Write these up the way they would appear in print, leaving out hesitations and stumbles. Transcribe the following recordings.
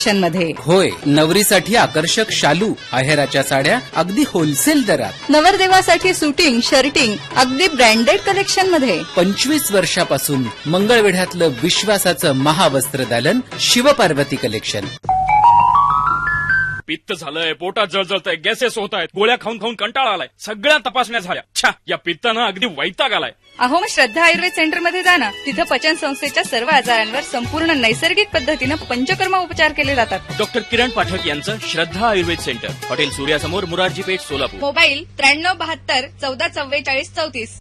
मध्ये होय, नवरीसाठी आकर्षक शालू, आहेराच्या साड्या अगदी होलसेल दरात, नवरदेवासाठी सुटिंग शर्टिंग अगदी ब्रँडेड कलेक्शन मध्ये 25 वर्षापासून मंगळवेढ्यातलं विश्वासाचं महावस्त्र दालन शिवपार्वती कलेक्शन. पित्त झालंय, पोटात जळजळतंय, गॅसेस होत आहेत, गोळ्या खाऊन खाऊन कंटाळा आलाय, सगळ्या तपासण्या झाल्या. छा, या पित्तानं अगदी वैताग आलाय. अहो, मग श्रद्धा आयुर्वेद सेंटर मध्ये जा ना. तिथं पचन संस्थेच्या सर्व आजारांवर संपूर्ण नैसर्गिक पद्धतीनं पंचकर्म उपचार केले जातात. डॉक्टर किरण पाठक यांचं श्रद्धा आयुर्वेद सेंटर, हॉटेल सूर्यासमोर, मुरारजी पेठ, सोलापूर. मोबाईल 9372 1444 34.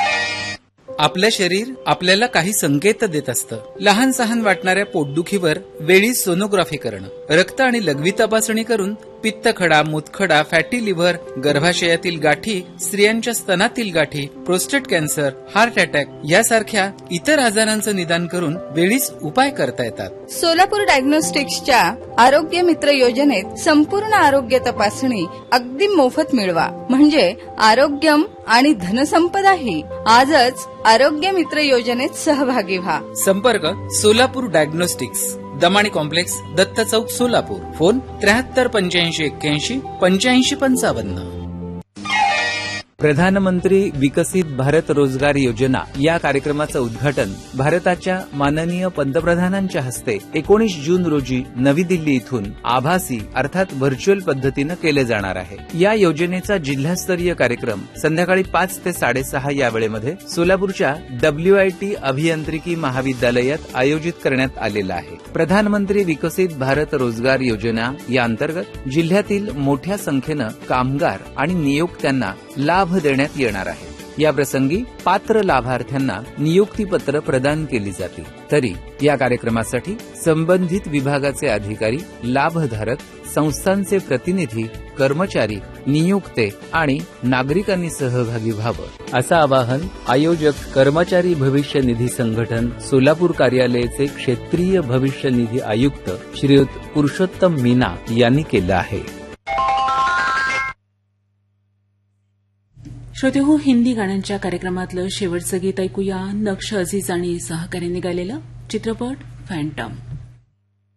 आपलं शरीर आपल्याला काही संकेत देत असतं. लहान सहान वाटणाऱ्या पोटदुखीवर वेळी सोनोग्राफी करणं, रक्त आणि लघवी तपासणी करून पित्तखडा, मूतखडा, फॅटी लिव्हर, गर्भाशयातील गाठी, स्त्रियांच्या स्तनातील गाठी, प्रोस्टेट कॅन्सर, हार्ट अटॅक यासारख्या इतर आजारांचं निदान करून वेळीच उपाय करता येतात. सोलापूर डायग्नोस्टिक्सच्या आरोग्य मित्र योजनेत संपूर्ण आरोग्य तपासणी अगदी मोफत मिळवा. म्हणजे आरोग्यम आणि धनसंपदाही. आजच आरोग्य मित्र योजनेत सहभागी व्हा. संपर्क सोलापूर डायग्नोस्टिक्स, दमाणी कॉम्प्लेक्स, दत्त चौक, सोलापूर. फोन 73 85 81 85 55. प्रधानमंत्री विकसित भारत रोजगार योजना या कार्यक्रमाचं उद्घाटन भारताच्या माननीय पंतप्रधानांच्या हस्ते 19 जून रोजी नवी दिल्ली इथून आभासी अर्थात व्हर्च्युअल पद्धतीनं केले जाणार आहे. या योजनेचा जिल्हास्तरीय कार्यक्रम संध्याकाळी 5 ते 6:30 या वेळेमध्ये सोलापूरच्या WIT अभियांत्रिकी महाविद्यालयात आयोजित करण्यात आलेला आहे. प्रधानमंत्री विकसित भारत रोजगार योजना या अंतर्गत जिल्ह्यातील मोठ्या संख्येनं कामगार आणि नियोक्त्यांना लाभ देण्यात येणार आहे. या प्रसंगी पात्र लाभार्थ्यांना नियुक्तीपत्र प्रदान केली जातील. तरी या कार्यक्रमासाठी संबंधित विभागाचे अधिकारी, लाभधारक, संस्थांचे प्रतिनिधी, कर्मचारी, नियुक्ते आणि नागरिकांनी सहभागी व्हावं असं आवाहन आयोजक कर्मचारी भविष्य निधी संघटन सोलापूर कार्यालयाचे क्षेत्रीय भविष्य निधी आयुक्त श्रीयुत पुरुषोत्तम मीना यांनी केलं आहे. श्रोते हो, हिंदी गाण्यांच्या कार्यक्रमातलं शेवटचं गीत ऐकूया. नक्श अझीज आणि सहकार्याने गायलेलं चित्रपट फॅन्टम.